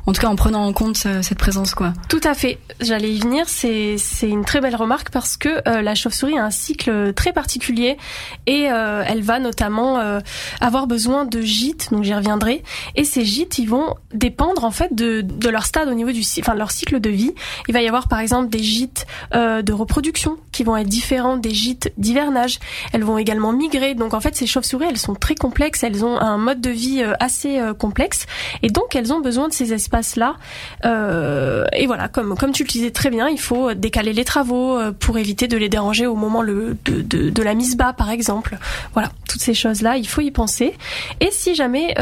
en tout cas en prenant en compte cette présence, quoi. Tout à fait. J'allais y venir. C'est une très belle remarque parce que la chauve-souris a un cycle très particulier et elle va notamment avoir besoin de gîtes. Donc j'y reviendrai. Et ces gîtes, ils vont dépendre en fait de leur stade au niveau de leur cycle de vie. Il va y avoir par exemple des gîtes de reproduction qui vont être différents des gîtes d'hivernage. Elles vont également migrer. Donc en fait, ces chauves-souris, elles sont très complexes. Elles ont un mode de vie assez complexe et donc elles ont besoin de ces espaces-là. Et voilà, comme tu le disais très bien, il faut décaler les travaux pour éviter de les déranger au moment de la mise bas, par exemple. Voilà, toutes ces choses-là, il faut y penser. Et si jamais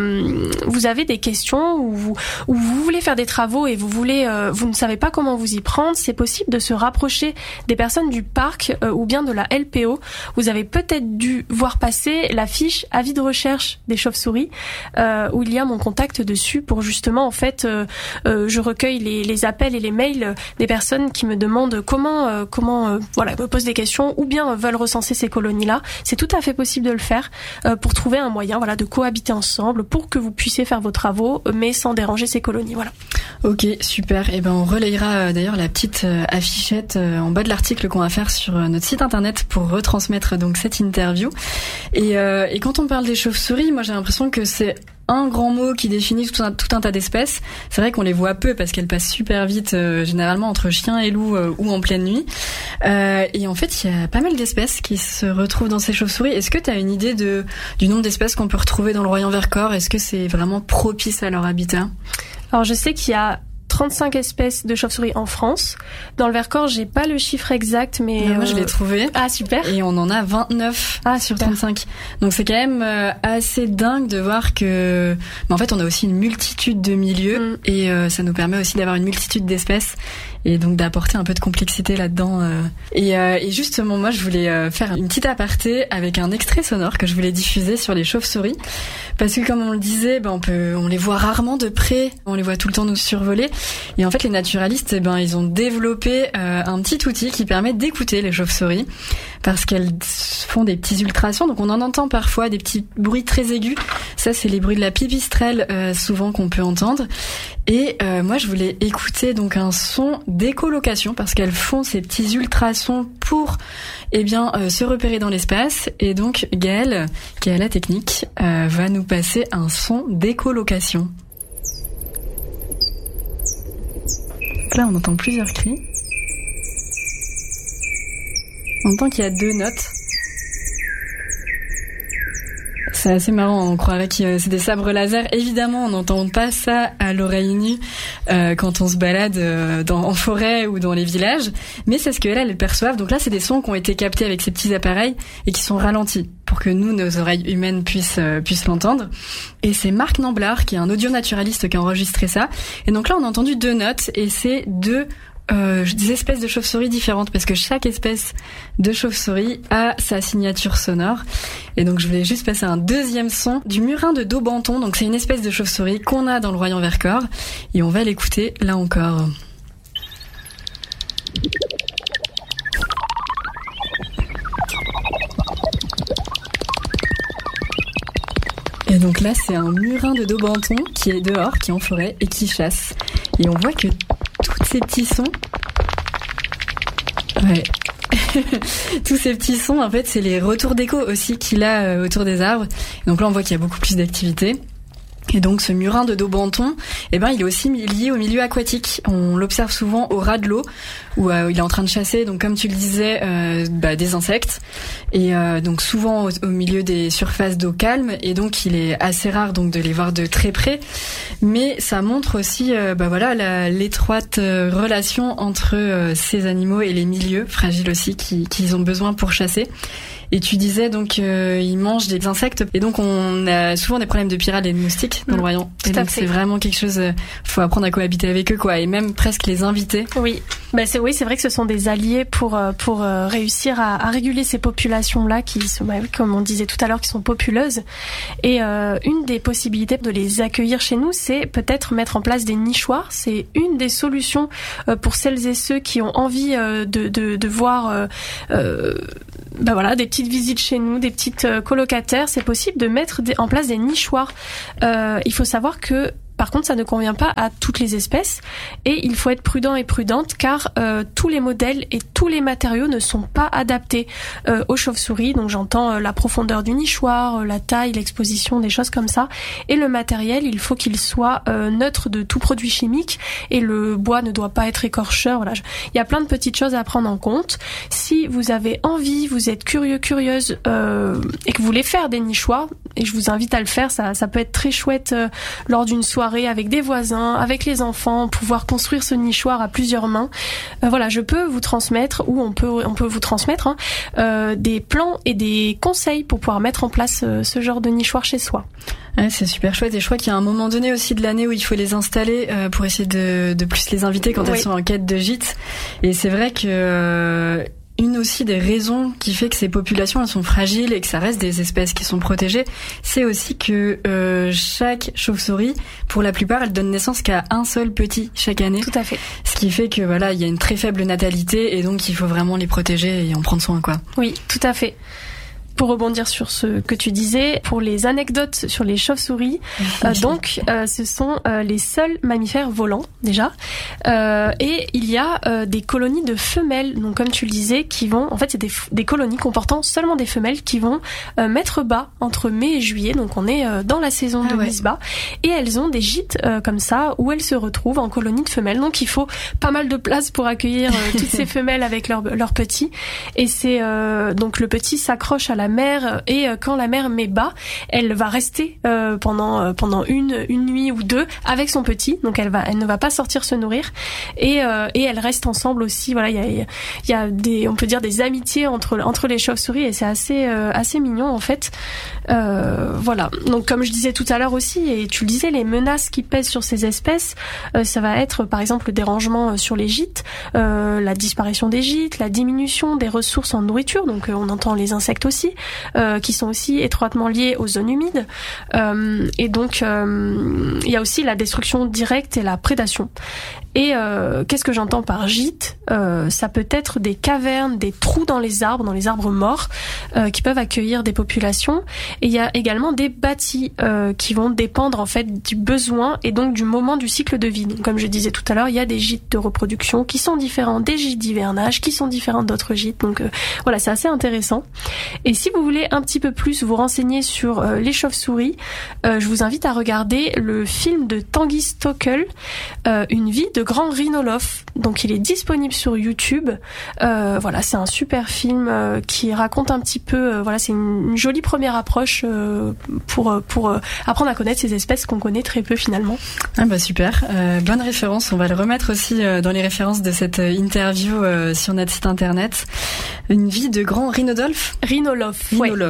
vous avez des questions ou vous voulez faire des travaux et vous ne savez pas comment vous y prendre, c'est possible de se rapprocher des personnes du parc ou bien de la LPO. Vous avez peut-être dû voir passer la fiche avis de recherche des chauves-souris où il y a mon contact dessus pour justement en fait je recueille les appels et les mails des personnes qui me demandent comment me posent des questions ou bien veulent recenser ces colonies-là. C'est tout à fait possible de le faire pour trouver un moyen de cohabiter ensemble pour que vous puissiez faire vos travaux mais sans déranger ces colonies. Voilà. Ok, super. Et on relayera d'ailleurs la petite affichette en bas de l'article qu'on va faire sur notre site internet pour retransmettre donc cette interview. Et quand on parle des chauves-souris, moi j'ai l'impression que c'est un grand mot qui définit tout un tas d'espèces. C'est vrai qu'on les voit peu parce qu'elles passent super vite, généralement entre chiens et loups ou en pleine nuit. Et en fait, il y a pas mal d'espèces qui se retrouvent dans ces chauves-souris. Est-ce que tu as une idée du nombre d'espèces qu'on peut retrouver dans le Royan-Vercors ? Est-ce que c'est vraiment propice à leur habitat ? Alors je sais qu'il y a 35 espèces de chauves-souris en France. Dans le Vercors, j'ai pas le chiffre exact, mais... Moi, je l'ai trouvé. Ah, super. Et on en a 29 sur 35. Donc, c'est quand même assez dingue de voir que... Mais en fait, on a aussi une multitude de milieux et ça nous permet aussi d'avoir une multitude d'espèces et donc d'apporter un peu de complexité là-dedans. Et justement, moi, je voulais faire une petite aparté avec un extrait sonore que je voulais diffuser sur les chauves-souris. Parce que, comme on le disait, on les voit rarement de près. On les voit tout le temps nous survoler. Et en fait, les naturalistes, ils ont développé un petit outil qui permet d'écouter les chauves-souris parce qu'elles font des petits ultrasons. Donc, on en entend parfois des petits bruits très aigus. Ça, c'est les bruits de la pipistrelle souvent qu'on peut entendre. Et moi, je voulais écouter donc un son d'écholocation parce qu'elles font ces petits ultrasons pour se repérer dans l'espace. Et donc, Gaëlle, qui est à la technique, va nous passer un son d'écholocation. Là, on entend plusieurs cris. On entend qu'il y a 2 notes. C'est assez marrant, on croirait que c'est des sabres laser. Évidemment, on n'entend pas ça à l'oreille nue quand on se balade en forêt ou dans les villages, mais c'est ce qu'elles perçoivent. Donc là, c'est des sons qui ont été captés avec ces petits appareils et qui sont ralentis pour que nous, nos oreilles humaines, puissent l'entendre. Et c'est Marc Namblard, qui est un audio-naturaliste, qui a enregistré ça. Et donc là, on a entendu 2 notes et c'est des espèces de chauves-souris différentes parce que chaque espèce de chauve-souris a sa signature sonore. Et donc je voulais juste passer un deuxième son du murin de Daubenton. Donc c'est une espèce de chauve-souris qu'on a dans le Royan-Vercors et on va l'écouter là encore. Et donc là c'est un murin de Daubenton qui est dehors, qui est en forêt et qui chasse. Et on voit que tous ces petits sons, tous ces petits sons, en fait, c'est les retours d'écho aussi qu'il a autour des arbres. Donc là, on voit qu'il y a beaucoup plus d'activité. Et donc ce murin de Daubenton, il est aussi lié au milieu aquatique. On l'observe souvent au ras de l'eau où il est en train de chasser, donc comme tu le disais, des insectes. Et donc souvent au milieu des surfaces d'eau calme. Et donc il est assez rare donc de les voir de très près. Mais ça montre aussi l'étroite relation entre ces animaux et les milieux fragiles aussi qu'ils ont besoin pour chasser. Et tu disais donc ils mangent des insectes et donc on a souvent des problèmes de pyrale et de moustiques dans le Royan. Et donc c'est vraiment quelque chose, faut apprendre à cohabiter avec eux et même presque les inviter. Oui. C'est vrai que ce sont des alliés pour réussir à réguler ces populations là qui sont comme on disait tout à l'heure qui sont populeuses. Et une des possibilités de les accueillir chez nous, c'est peut-être mettre en place des nichoirs. C'est une des solutions pour celles et ceux qui ont envie de voir des petites visites chez nous, des petites colocataires. C'est possible de mettre en place des nichoirs. Il faut savoir que Par contre, ça ne convient pas à toutes les espèces et il faut être prudent et prudente car tous les modèles et tous les matériaux ne sont pas adaptés aux chauves-souris. Donc j'entends la profondeur du nichoir, la taille, l'exposition, des choses comme ça. Et le matériel, il faut qu'il soit neutre de tout produit chimique et le bois ne doit pas être écorcheur. Voilà, il y a plein de petites choses à prendre en compte. Si vous avez envie, vous êtes curieux, curieuse et que vous voulez faire des nichoirs, et je vous invite à le faire, ça peut être très chouette lors d'une soirée avec des voisins, avec les enfants, pouvoir construire ce nichoir à plusieurs mains. Voilà, je peux vous transmettre ou on peut vous transmettre des plans et des conseils pour pouvoir mettre en place ce genre de nichoir chez soi. Ouais, c'est super chouette et je crois qu'il y a un moment donné aussi de l'année où il faut les installer pour essayer de plus les inviter quand elles sont en quête de gîte. Et c'est vrai que une aussi des raisons qui fait que ces populations elles sont fragiles et que ça reste des espèces qui sont protégées, c'est aussi que chaque chauve-souris, pour la plupart, elle donne naissance qu'à un seul petit chaque année. Tout à fait. Ce qui fait que voilà, il y a une très faible natalité et donc il faut vraiment les protéger et en prendre soin, quoi. Oui, tout à fait. Pour rebondir sur ce que tu disais, pour les anecdotes sur les chauves-souris, ce sont les seuls mammifères volants déjà, et il y a des colonies de femelles, donc comme tu le disais, qui vont, en fait, c'est des colonies comportant seulement des femelles qui vont mettre bas entre mai et juillet, donc on est dans la saison de mise bas, et elles ont des gîtes comme ça où elles se retrouvent en colonies de femelles, donc il faut pas mal de place pour accueillir toutes ces femelles avec leurs petits, et c'est donc le petit s'accroche à la mère et quand la mère met bas, elle va rester pendant une nuit ou deux avec son petit, donc elle ne va pas sortir se nourrir et elles restent ensemble aussi. Voilà, il y a des, on peut dire, des amitiés entre les chauves-souris et c'est assez mignon en fait. Voilà. Donc comme je disais tout à l'heure aussi, et tu le disais, les menaces qui pèsent sur ces espèces, ça va être par exemple le dérangement sur les gîtes, la disparition des gîtes, la diminution des ressources en nourriture, donc on entend les insectes aussi, qui sont aussi étroitement liés aux zones humides. Et donc, il y a aussi la destruction directe et la prédation. Et qu'est-ce que j'entends par gîte ? Ça peut être des cavernes, des trous dans les arbres morts, qui peuvent accueillir des populations. Et il y a également des bâtis qui vont dépendre en fait du besoin et donc du moment du cycle de vie. Donc, comme je disais tout à l'heure, il y a des gîtes de reproduction qui sont différents des gîtes d'hivernage, qui sont différents d'autres gîtes. Donc voilà, c'est assez intéressant. Et si vous voulez un petit peu plus vous renseigner sur les chauves-souris, je vous invite à regarder le film de Tanguy Stockel, Une vie de grand rhinolophe. Donc il est disponible sur YouTube. Voilà, c'est un super film qui raconte un petit peu. Voilà, c'est une jolie première approche pour apprendre à connaître ces espèces qu'on connaît très peu finalement. Ah bah super, bonne référence. On va le remettre aussi dans les références de cette interview sur notre site internet. Une vie de grand rhinolophe. Rhinolophe.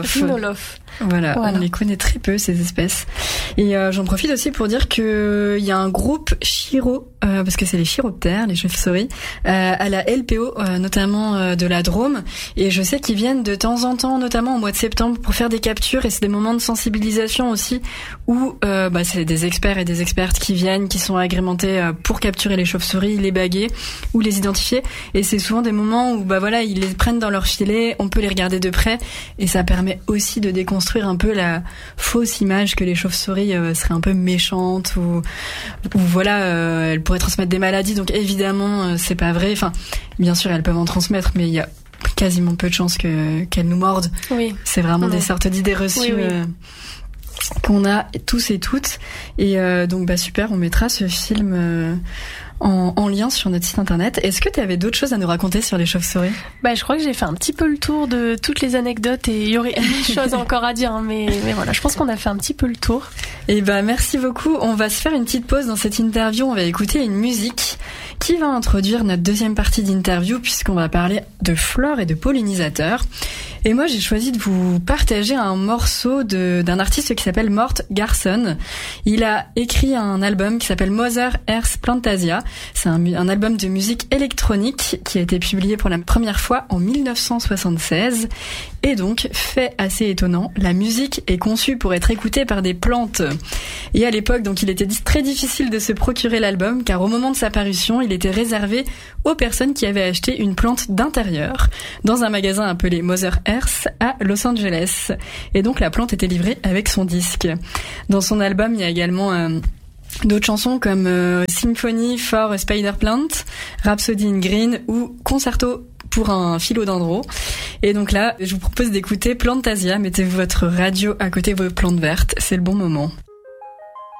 Voilà, on les connaît très peu ces espèces. Et j'en profite aussi pour dire que il y a un groupe chiro, parce que c'est les chiroptères, les chauves-souris, à la LPO, notamment de la Drôme. Et je sais qu'ils viennent de temps en temps, notamment au mois de septembre, pour faire des captures. Et c'est des moments de sensibilisation aussi, où c'est des experts et des expertes qui viennent, qui sont agrémentés pour capturer les chauves-souris, les baguer ou les identifier. Et c'est souvent des moments où ils les prennent dans leur filet, on peut les regarder de près, et ça permet aussi de déconstruire un peu la fausse image que les chauves-souris seraient un peu méchantes ou elles pourraient transmettre des maladies. Donc évidemment c'est pas vrai. Enfin, bien sûr elles peuvent en transmettre, mais il y a quasiment peu de chances qu'elles nous mordent. Oui. C'est vraiment des sortes d'idées reçues qu'on a tous et toutes. Et donc super, on mettra ce film en lien sur notre site internet. Est-ce que tu avais d'autres choses à nous raconter sur les chauves-souris ? Je crois que j'ai fait un petit peu le tour de toutes les anecdotes et il y aurait des choses encore à dire, mais voilà, je pense qu'on a fait un petit peu le tour. Et merci beaucoup. On va se faire une petite pause dans cette interview. On va écouter une musique qui va introduire notre deuxième partie d'interview, puisqu'on va parler de flore et de pollinisateurs. Et moi, j'ai choisi de vous partager un morceau d'un artiste qui s'appelle Mort Garson. Il a écrit un album qui s'appelle Mother Earth Plantasia. C'est un album de musique électronique qui a été publié pour la première fois en 1976. Et donc, fait assez étonnant, la musique est conçue pour être écoutée par des plantes. Et à l'époque, donc, il était très difficile de se procurer l'album, car au moment de sa parution, il était réservé aux personnes qui avaient acheté une plante d'intérieur dans un magasin appelé Mother Earth à Los Angeles. Et donc, la plante était livrée avec son disque. Dans son album, il y a également D'autres chansons comme Symphony for a Spider Plant, Rhapsody in Green ou Concerto pour un philodendron. Et donc là, je vous propose d'écouter Plantasia. Mettez votre radio à côté de vos plantes vertes, c'est le bon moment.